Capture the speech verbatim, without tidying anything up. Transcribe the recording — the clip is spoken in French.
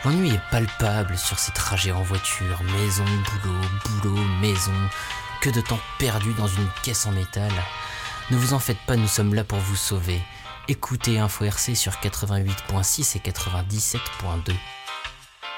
L'ennui est palpable sur ces trajets en voiture, maison, boulot, boulot, maison, que de temps perdu dans une caisse en métal. Ne vous en faites pas, nous sommes là pour vous sauver. Écoutez Info R C sur quatre-vingt-huit point six et quatre-vingt-dix-sept point deux.